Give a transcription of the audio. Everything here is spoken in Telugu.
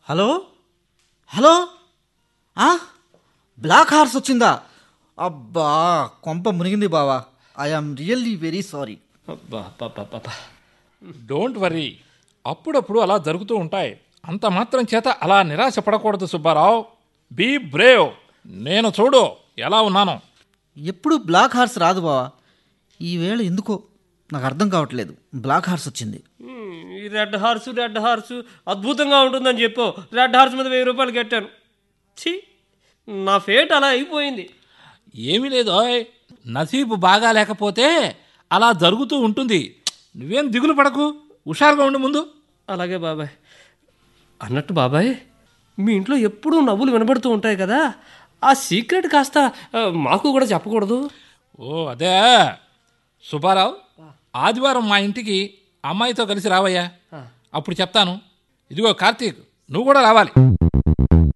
హలో హలో ఆ? బ్లాక్ హార్స్ వచ్చిందా? అబ్బా, కొంప మునిగింది బావా. I am really very sorry. Don't worry, అప్పుడప్పుడు అలా జరుగుతూ ఉంటాయి. అంత మాత్రం చేత అలా నిరాశ పడకూడదు సుబ్బారావు. Be Brave. నేను చూడు ఎలా ఉన్నాను. ఎప్పుడు బ్లాక్ హార్స్ రాదు బావా. ఈవేళ ఎందుకో నాకు అర్థం కావట్లేదు, బ్లాక్ హార్స్ వచ్చింది. ఈ రెడ్ హార్సు అద్భుతంగా ఉంటుందని చెప్పు. రెడ్ హార్స్ మీద 1000 రూపాయలు కట్టాను. ఛీ, నా ఫేట్ అలా అయిపోయింది. ఏమీ లేదు, నసీబు బాగా లేకపోతే అలా జరుగుతూ ఉంటుంది. నువ్వేం దిగులు పడకు, హుషారుగా ఉండు ముందు. అలాగే బాబాయ్. అన్నట్టు బాబాయ్, మీ ఇంట్లో ఎప్పుడూ నవ్వులు వినబడుతూ ఉంటాయి కదా, ఆ సీక్రెట్ కాస్త మాకు కూడా చెప్పకూడదు? ఓ అదే సుబ్బారావు, ఆదివారం మా ఇంటికి అమ్మాయితో కలిసి రావయ్యా, అప్పుడు చెప్తాను. ఇదిగో కార్తీక్, నువ్వు కూడా రావాలి.